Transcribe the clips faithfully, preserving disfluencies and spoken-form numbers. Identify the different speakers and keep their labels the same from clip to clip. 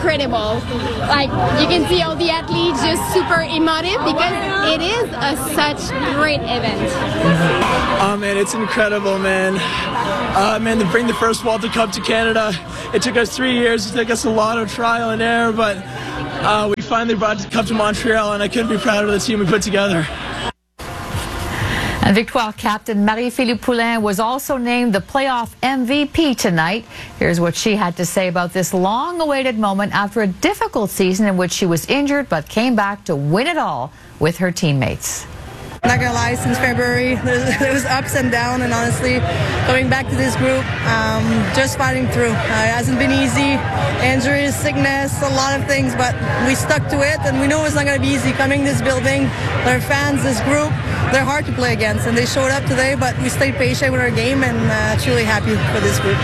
Speaker 1: incredible. Like, you can see all the athletes just super emotive because it is a such great event.
Speaker 2: Oh man, it's incredible, man. Uh, man, to bring the first Walter Cup to Canada, it took us three years. It took us a lot of trial and error, but uh, we finally brought the cup to Montreal, and I couldn't be prouder of the team we put together.
Speaker 3: And Victoire captain Marie-Philippe Poulin was also named the playoff M V P tonight. Here's what she had to say about this long-awaited moment after a difficult season in which she was injured but came back to win it all with her teammates.
Speaker 4: Not gonna lie, since February, there was ups and downs, and honestly, coming back to this group, um, just fighting through. Uh, it hasn't been easy. Injuries, sickness, a lot of things, but we stuck to it, and we know it's not gonna be easy. Coming to this building, their fans, this group, they're hard to play against, and they showed up today, but we stayed patient with our game, and uh, truly happy for this group.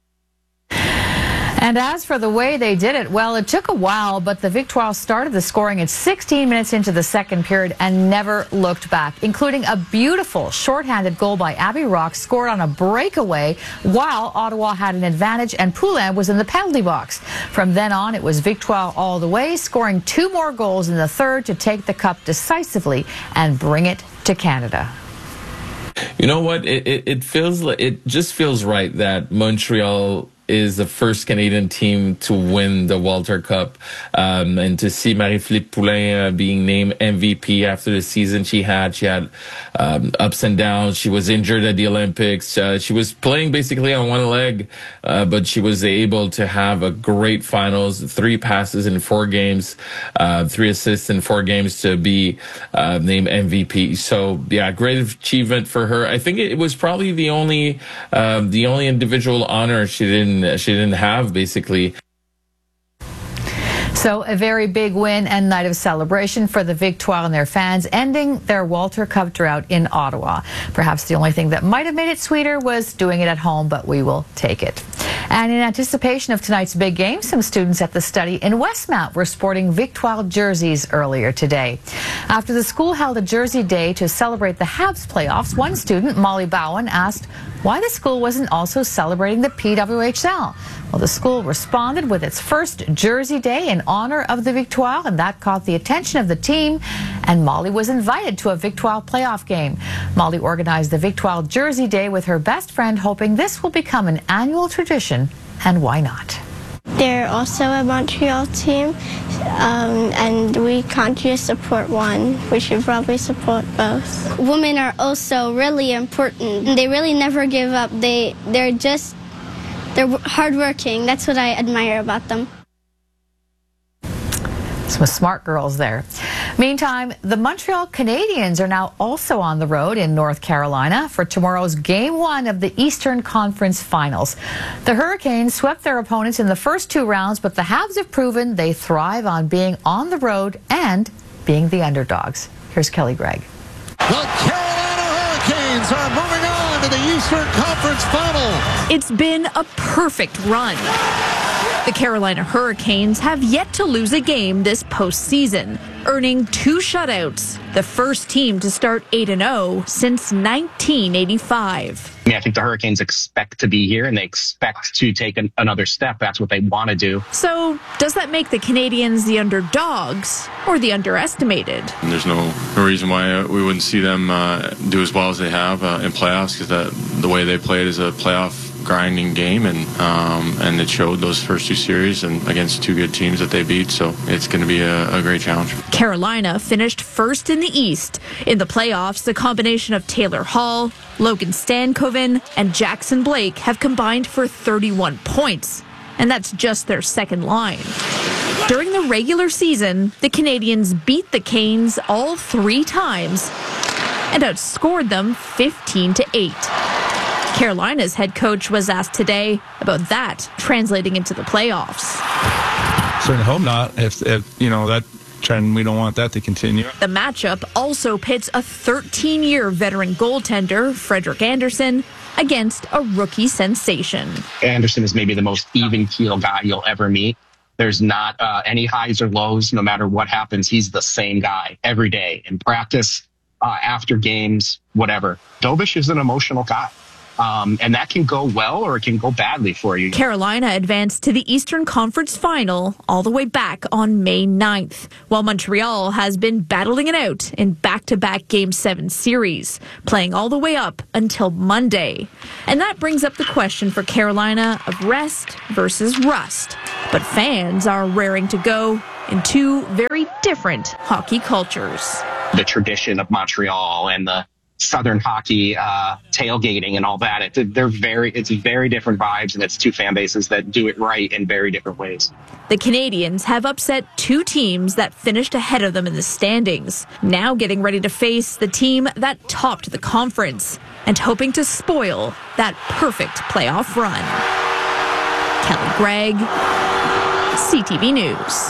Speaker 3: And as for the way they did it, well, it took a while, but the Victoire started the scoring at sixteen minutes into the second period and never looked back, including a beautiful shorthanded goal by Abby Rock scored on a breakaway while Ottawa had an advantage and Poulin was in the penalty box. From then on, it was Victoire all the way, scoring two more goals in the third to take the cup decisively and bring it to Canada.
Speaker 5: You know what? It, it, it feels like, it just feels right that Montreal is the first Canadian team to win the Walter Cup, um, and to see Marie-Philippe Poulin uh, being named M V P after the season she had. She had um, ups and downs. She was injured at the Olympics. Uh, she was playing basically on one leg, uh, but she was able to have a great finals, three passes in four games, uh, three assists in four games to be uh, named M V P. So yeah, great achievement for her. I think it was probably the only, uh, the only individual honor she didn't she didn't have, basically.
Speaker 3: So a very big win and night of celebration for the Victoire and their fans, ending their Walter Cup drought in Ottawa. Perhaps the only thing that might have made it sweeter was doing it at home, but we will take it. And in anticipation of tonight's big game, some students at the study in Westmount were sporting Victoire jerseys earlier today. After the school held a Jersey Day to celebrate the Habs playoffs, one student, Molly Bowen, asked why the school wasn't also celebrating the P W H L. Well, the school responded with its first Jersey Day in honor of the Victoire, and that caught the attention of the team, and Molly was invited to a Victoire playoff game. Molly organized the Victoire Jersey Day with her best friend, hoping this will become an annual tradition, and why not?
Speaker 6: They're also a Montreal team, um, and we can't just support one. We should probably support both. Women are also really important. They really never give up. They, they're just, they're hardworking. That's what I admire about them.
Speaker 3: Some smart girls there. Meantime, the Montreal Canadiens are now also on the road in North Carolina for tomorrow's Game one of the Eastern Conference Finals. The Hurricanes swept their opponents in the first two rounds, but the Habs have proven they thrive on being on the road and being the underdogs. Here's Kelly Gregg.
Speaker 7: The Carolina Hurricanes are moving on to the Eastern Conference Final.
Speaker 8: It's been a perfect run. The Carolina Hurricanes have yet to lose a game this postseason, earning two shutouts, the first team to start eight and oh since nineteen eighty-five.
Speaker 9: I mean, I think the Hurricanes expect to be here and they expect to take an, another step. That's what they want to do.
Speaker 8: So does that make the Canadiens the underdogs or the underestimated?
Speaker 10: And there's no, no reason why we wouldn't see them uh, do as well as they have uh, in playoffs, because the way they played is a playoff grinding game, and um, and it showed those first two series and against two good teams that they beat, so it's going to be a, a great challenge.
Speaker 8: Carolina finished first in the East. In the playoffs, the combination of Taylor Hall, Logan Stankoven, and Jackson Blake have combined for thirty-one points, and that's just their second line. During the regular season, the Canadiens beat the Canes all three times and outscored them fifteen to eight. Carolina's head coach was asked today about that translating into the playoffs.
Speaker 11: Certainly hope not. If, if you know, that trend, we don't want that to continue.
Speaker 8: The matchup also pits a thirteen-year veteran goaltender, Frederik Andersen, against a rookie sensation.
Speaker 9: Andersen is maybe the most even-keel guy you'll ever meet. There's not uh, any highs or lows. No matter what happens, he's the same guy every day in practice, uh, after games, whatever. Dobish is an emotional guy. Um, and that can go well or it can go badly for you.
Speaker 8: Carolina advanced to the Eastern Conference Final all the way back on May ninth, while Montreal has been battling it out in back-to-back Game seven series, playing all the way up until Monday. And that brings up the question for Carolina of rest versus rust. But fans are raring to go in two very different hockey cultures.
Speaker 9: The tradition of Montreal and the Southern hockey uh, tailgating and all that. It, they're very, it's very different vibes, and it's two fan bases that do it right in very different ways.
Speaker 8: The Canadiens have upset two teams that finished ahead of them in the standings, now getting ready to face the team that topped the conference and hoping to spoil that perfect playoff run. Kelly Gregg, C T V News.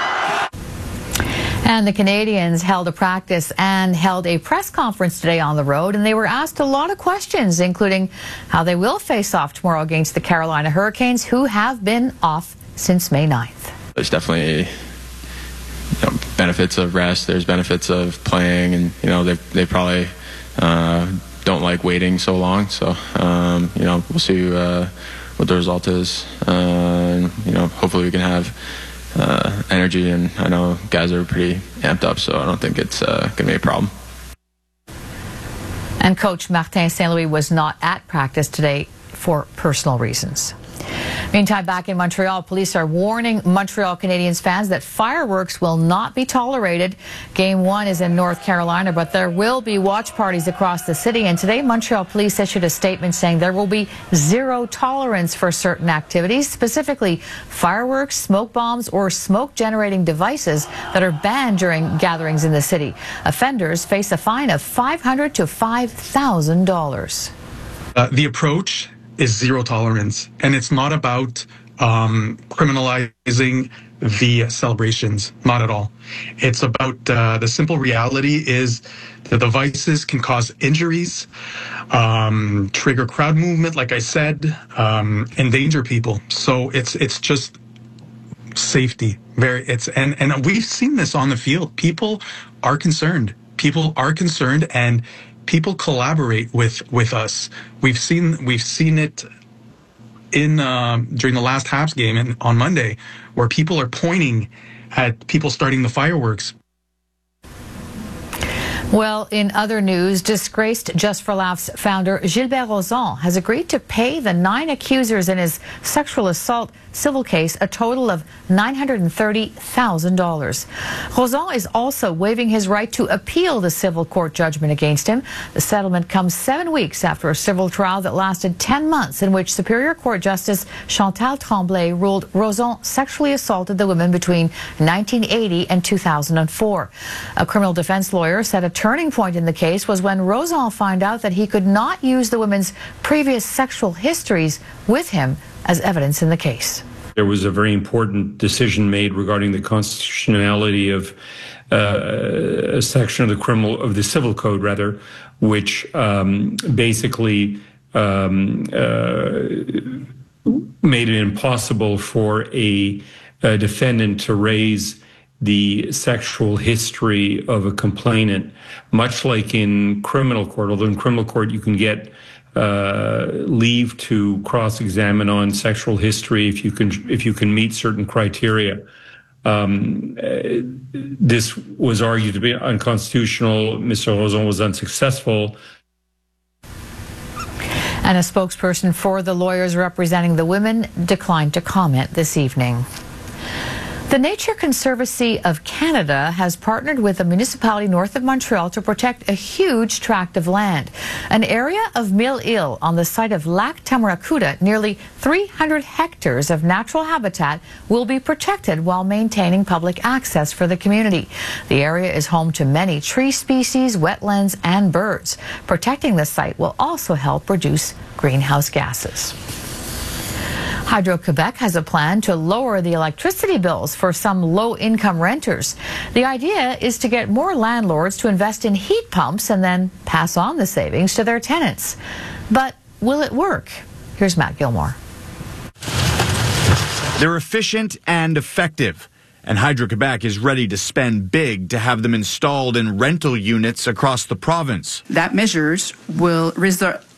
Speaker 3: And the Canadiens held a practice and held a press conference today on the road, and they were asked a lot of questions, including how they will face off tomorrow against the Carolina Hurricanes, who have been off since May ninth.
Speaker 10: There's definitely, you know, benefits of rest. There's benefits of playing, and you know they they probably uh, don't like waiting so long. So um, you know we'll see uh, what the result is. Uh, you know hopefully we can have Uh, energy, and I know guys are pretty amped up, so I don't think it's uh, going to be a problem.
Speaker 3: And Coach Martin Saint Louis was not at practice today for personal reasons. Meantime, back in Montreal, police are warning Montreal Canadiens fans that fireworks will not be tolerated. Game one is in North Carolina, but there will be watch parties across the city. And today, Montreal police issued a statement saying there will be zero tolerance for certain activities, specifically fireworks, smoke bombs, or smoke-generating devices that are banned during gatherings in the city. Offenders face a fine of five hundred dollars to five thousand dollars.
Speaker 12: Uh, the approach is zero tolerance, and it's not about um, criminalizing the celebrations, not at all. It's about uh, the simple reality is the devices can cause injuries, um, trigger crowd movement, like I said, um, endanger people. So it's it's just safety. Very it's and and we've seen this on the field. People are concerned. People are concerned, and people collaborate with with us. We've seen we've seen it in uh, during the last Habs game in, on Monday, where people are pointing at people starting the fireworks.
Speaker 3: Well, in other news, disgraced Just for Laughs founder Gilbert Rozon has agreed to pay the nine accusers in his sexual assault civil case a total of nine hundred thirty thousand dollars. Rozon is also waiving his right to appeal the civil court judgment against him. The settlement comes seven weeks after a civil trial that lasted ten months in which Superior Court Justice Chantal Tremblay ruled Rozon sexually assaulted the women between nineteen eighty and two thousand four. A criminal defense lawyer said a turning point in the case was when Rozon found out that he could not use the women's previous sexual histories with him as evidence in the case.
Speaker 13: There was a very important decision made regarding the constitutionality of uh, a section of the criminal of the civil code, rather, which um, basically um, uh, made it impossible for a, a defendant to raise the sexual history of a complainant, much like in criminal court. Although in criminal court you can get uh, leave to cross-examine on sexual history if you can if you can meet certain criteria. Um, uh, this was argued to be unconstitutional. Mister Rozon was unsuccessful.
Speaker 3: And a spokesperson for the lawyers representing the women declined to comment this evening. The Nature Conservancy of Canada has partnered with a municipality north of Montreal to protect a huge tract of land. An area of Mille Îles on the site of Lac Tamaracuda, nearly three hundred hectares of natural habitat will be protected while maintaining public access for the community. The area is home to many tree species, wetlands, and birds. Protecting the site will also help reduce greenhouse gases. Hydro-Quebec has a plan to lower the electricity bills for some low-income renters. The idea is to get more landlords to invest in heat pumps and then pass on the savings to their tenants. But will it work? Here's Matt Gilmore.
Speaker 14: They're efficient and effective, and Hydro-Quebec is ready to spend big to have them installed in rental units across the province.
Speaker 15: That measures will result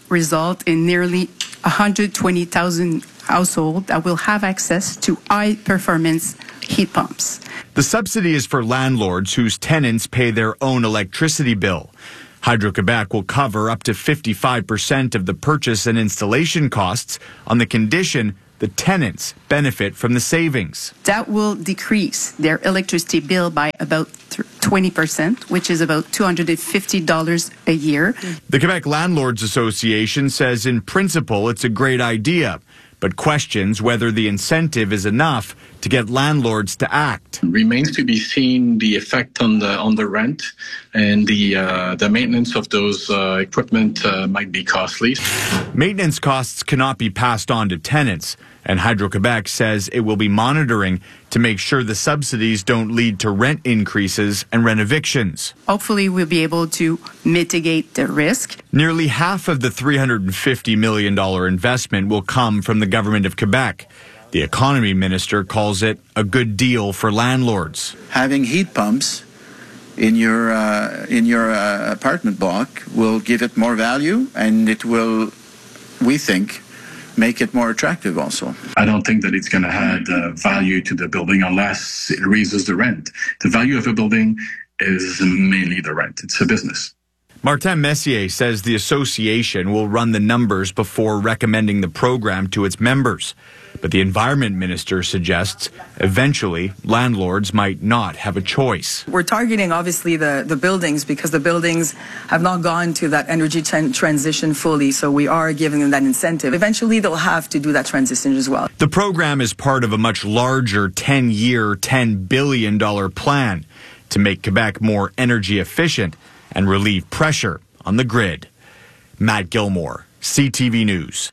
Speaker 15: result in nearly one hundred twenty thousand households that will have access to high-performance heat pumps.
Speaker 14: The subsidy is for landlords whose tenants pay their own electricity bill. Hydro-Quebec will cover up to fifty-five percent of the purchase and installation costs on the condition the tenants benefit from the savings.
Speaker 15: That will decrease their electricity bill by about twenty percent, which is about two hundred fifty dollars a year.
Speaker 14: The Quebec Landlords Association says in principle it's a great idea, but questions whether the incentive is enough to get landlords to act.
Speaker 16: Remains to be seen the effect on the on the rent, and the uh, the maintenance of those uh, equipment uh, might be costly.
Speaker 14: Maintenance costs cannot be passed on to tenants, and Hydro-Quebec says it will be monitoring to make sure the subsidies don't lead to rent increases and rent evictions.
Speaker 15: Hopefully we'll be able to mitigate the risk.
Speaker 14: Nearly half of the three hundred fifty million dollars investment will come from the government of Quebec. The economy minister calls it a good deal for landlords.
Speaker 17: Having heat pumps in your uh, in your uh, apartment block will give it more value, and it will, we think, make it more attractive also.
Speaker 16: I don't think that it's going to add uh, value to the building unless it raises the rent. The value of a building is mainly the rent. It's a business.
Speaker 14: Martin Messier says the association will run the numbers before recommending the program to its members. But the environment minister suggests eventually landlords might not have a choice.
Speaker 18: We're targeting obviously the, the buildings because the buildings have not gone to that energy tran- transition fully, so we are giving them that incentive. Eventually they'll have to do that transition as well.
Speaker 14: The program is part of a much larger ten-year, ten billion dollars plan to make Quebec more energy efficient and relieve pressure on the grid. Matt Gilmore, C T V News.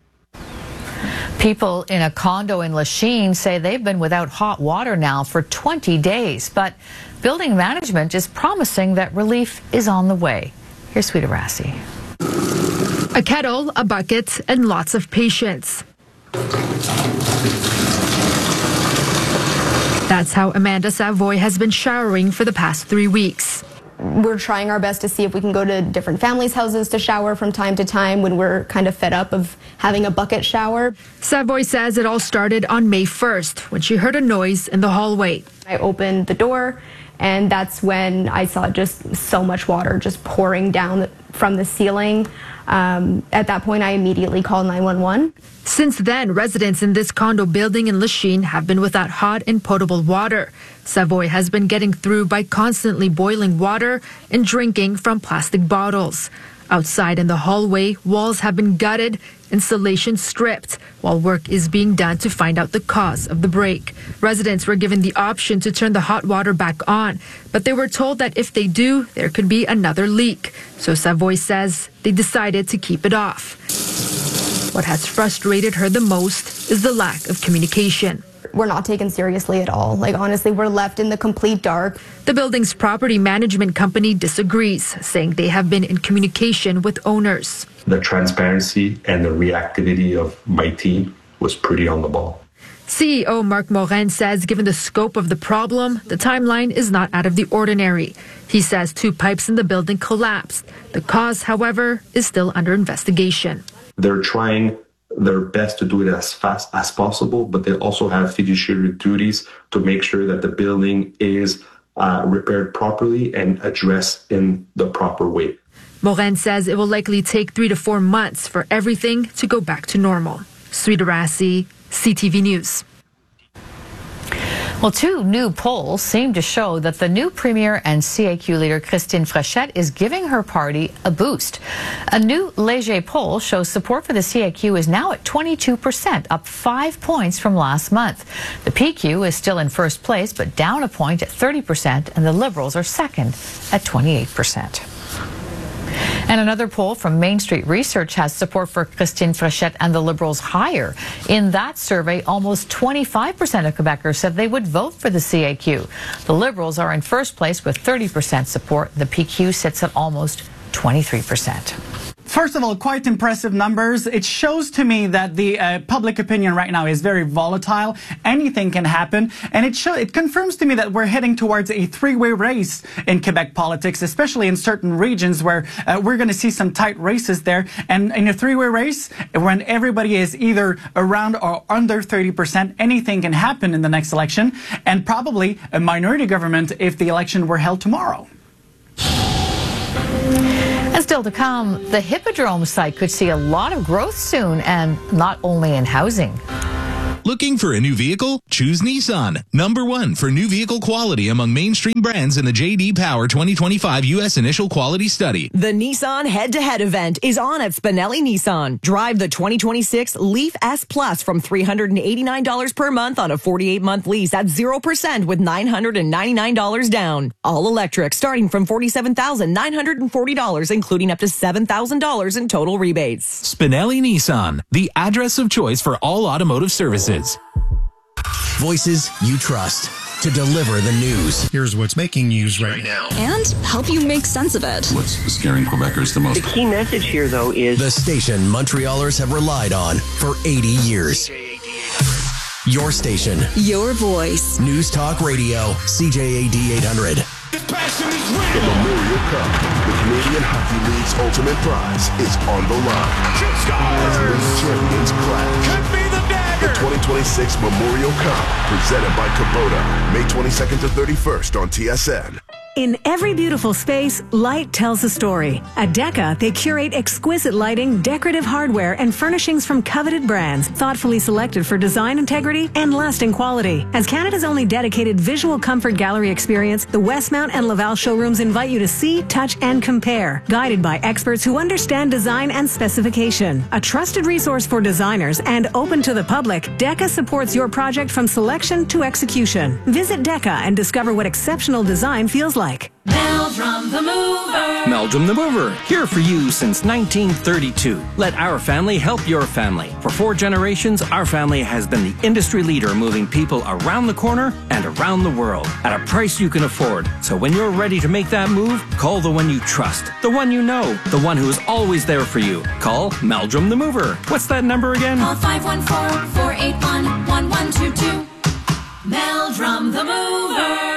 Speaker 3: People in a condo in Lachine say they've been without hot water now for twenty days, but building management is promising that relief is on the way. Here's Sweeta Rassi.
Speaker 19: A kettle, a bucket, and lots of patience. That's how Amanda Savoy has been showering for the past three weeks.
Speaker 20: We're trying our best to see if we can go to different families' houses to shower from time to time when we're kind of fed up of having a bucket shower.
Speaker 19: Savoy says it all started on May first when she heard a noise in the hallway.
Speaker 20: I opened the door, and that's when I saw just so much water just pouring down from the ceiling. Um, at that point, I immediately called nine one one.
Speaker 19: Since then, residents in this condo building in Lachine have been without hot and potable water. Savoy has been getting through by constantly boiling water and drinking from plastic bottles. Outside in the hallway, walls have been gutted, insulation stripped, while work is being done to find out the cause of the break. Residents were given the option to turn the hot water back on, but they were told that if they do, there could be another leak. So Savoy says they decided to keep it off. What has frustrated her the most is the lack of communication.
Speaker 20: We're not taken seriously at all. Like, honestly, we're left in the complete dark.
Speaker 19: The building's property management company disagrees, saying they have been in communication with owners.
Speaker 21: The transparency and the reactivity of my team was pretty on the ball.
Speaker 19: C E O Marc Morin says given the scope of the problem, the timeline is not out of the ordinary. He says two pipes in the building collapsed. The cause, however, is still under investigation.
Speaker 21: They're trying their best to do it as fast as possible, but they also have fiduciary duties to make sure that the building is uh, repaired properly and addressed in the proper way.
Speaker 19: Morin says it will likely take three to four months for everything to go back to normal. Sweeta Rassi, C T V News.
Speaker 3: Well, two new polls seem to show that the new Premier and C A Q leader Christine Fréchette is giving her party a boost. A new Léger poll shows support for the C A Q is now at twenty-two percent, up five points from last month. The P Q is still in first place, but down a point at thirty percent, and the Liberals are second at twenty-eight percent. And another poll from Main Street Research has support for Christine Fréchette and the Liberals higher. In that survey, almost twenty-five percent of Quebecers said they would vote for the C A Q. The Liberals are in first place with thirty percent support. The P Q sits at almost twenty-three percent.
Speaker 1: First of all, quite impressive numbers. It shows to me that the uh, public opinion right now is very volatile. Anything can happen. And it show, it confirms to me that we're heading towards a three-way race in Quebec politics, especially in certain regions where uh, we're going to see some tight races there. And in a three-way race, when everybody is either around or under thirty percent, anything can happen in the next election, and probably a minority government if the election were held tomorrow.
Speaker 3: And still to come, the Hippodrome site could see a lot of growth soon, and not only in housing.
Speaker 22: Looking for a new vehicle? Choose Nissan. Number one for new vehicle quality among mainstream brands in the J D Power twenty twenty-five U S Initial Quality Study.
Speaker 23: The Nissan head-to-head event is on at Spinelli Nissan. Drive the twenty twenty-six Leaf S Plus from three hundred eighty-nine dollars per month on a forty-eight month lease at zero percent with nine hundred ninety-nine dollars down. All electric starting from forty-seven thousand nine hundred forty dollars, including up to seven thousand dollars in total rebates.
Speaker 22: Spinelli Nissan, the address of choice for all automotive services.
Speaker 24: Voices you trust to deliver the news.
Speaker 25: Here's what's making news right now.
Speaker 26: And help you make sense of it.
Speaker 25: What's scaring Quebecers the most?
Speaker 24: The key message here, though, is the station Montrealers have relied on for eighty years. Your station.
Speaker 26: Your voice.
Speaker 24: News Talk Radio, C J A D eight hundred.
Speaker 27: The Memorial Cup, the Canadian Hockey League's ultimate prize, is on the line. As league champions clash. Could be the dagger. The twenty twenty-six Memorial Cup, presented by Kubota, May twenty-second to thirty-first on T S N.
Speaker 28: In every beautiful space, light tells a story. At Deca, they curate exquisite lighting, decorative hardware, and furnishings from coveted brands, thoughtfully selected for design integrity and lasting quality. As Canada's only dedicated visual comfort gallery experience, the Westmount and Laval showrooms invite you to see, touch, and compare, guided by experts who understand design and specification. A trusted resource for designers and open to the public, Deca supports your project from selection to execution. Visit Deca and discover what exceptional design feels like. Like.
Speaker 29: Meldrum the Mover.
Speaker 30: Meldrum the Mover, here for you since nineteen thirty-two. Let our family help your family. For four generations, our family has been the industry leader moving people around the corner and around the world at a price you can afford. So when you're ready to make that move, call the one you trust, the one you know, the one who is always there for you. Call Meldrum the Mover. What's that number again?
Speaker 29: Call five one four, four eight one, one one two two. Meldrum the Mover.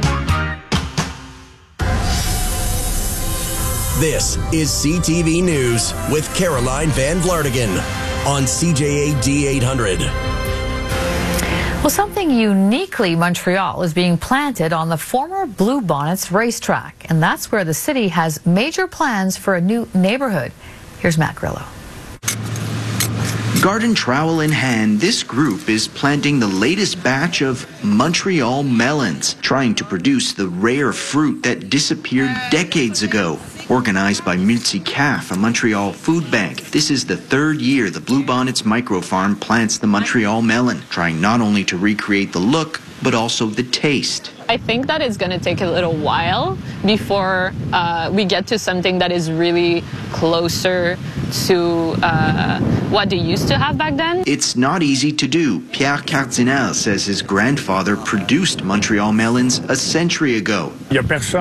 Speaker 24: This is C T V News with Caroline Van Vlartigan on C J A D eight hundred.
Speaker 3: Well, something uniquely Montreal is being planted on the former Blue Bonnets racetrack, and that's where the city has major plans for a new neighborhood. Here's Matt Grillo.
Speaker 31: Garden trowel in hand, this group is planting the latest batch of Montreal melons, trying to produce the rare fruit that disappeared decades ago. Organized by Multicaf, a Montreal food bank, this is the third year the Blue Bonnets micro farm plants the Montreal melon, trying not only to recreate the look, but also the taste.
Speaker 32: I think that it's going to take a little while before uh, we get to something that is really closer to uh, what they used to have back then.
Speaker 31: It's not easy to do. Pierre Cardinal says his grandfather produced Montreal melons a century ago.
Speaker 33: There's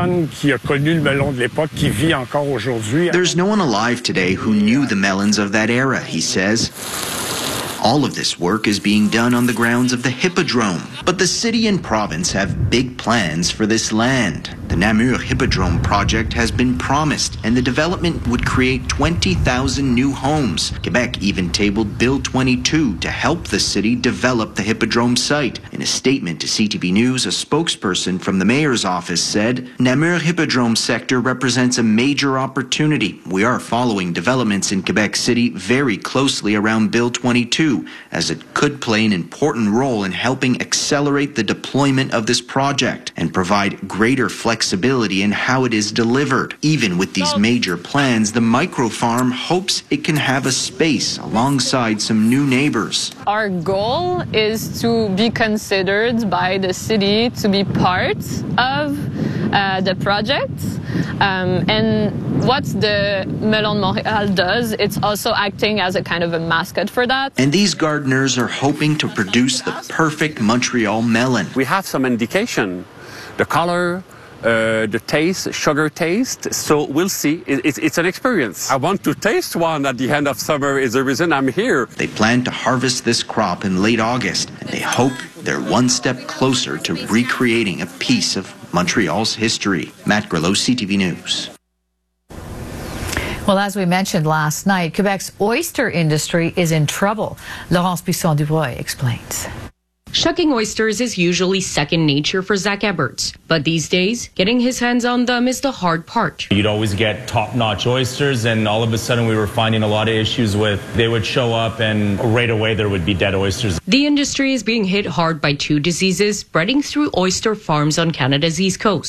Speaker 31: no one alive today who knew the melons of that era, he says. All of this work is being done on the grounds of the Hippodrome, but the city and province have big plans for this land. The Namur Hippodrome project has been promised, and the development would create twenty thousand new homes. Quebec even tabled Bill twenty-two to help the city develop the Hippodrome site. In a statement to C T V News, a spokesperson from the mayor's office said, Namur Hippodrome sector represents a major opportunity. We are following developments in Quebec City very closely around Bill twenty-two, as it could play an important role in helping accelerate the deployment of this project and provide greater flexibility flexibility in how it is delivered. Even with these major plans, the micro farm hopes it can have a space alongside some new neighbors.
Speaker 32: Our goal is to be considered by the city to be part of uh, the project. Um, and what the Melon Montréal does, it's also acting as a kind of a mascot for that.
Speaker 31: And these gardeners are hoping to produce the perfect Montreal melon.
Speaker 34: We have some indication, the color,
Speaker 2: uh, the taste, sugar taste. So we'll see. It, it's, it's an experience. I want to taste one at the end of summer is the reason I'm here.
Speaker 31: They plan to harvest this crop in late August, and they hope they're one step closer to recreating a piece of Montreal's history. Matt Grillo, C T V News.
Speaker 3: Well, as we mentioned last night, Quebec's oyster industry is in trouble. Laurence Bisson-Dubois explains.
Speaker 4: Shucking oysters is usually second nature for Zach Eberts, but these days, getting his hands on them is the hard part.
Speaker 5: You'd always get top-notch oysters, and all of a sudden we were finding a lot of issues with they would show up and right away there would be dead oysters.
Speaker 4: The industry is being hit hard by two diseases spreading through oyster farms on Canada's east coast.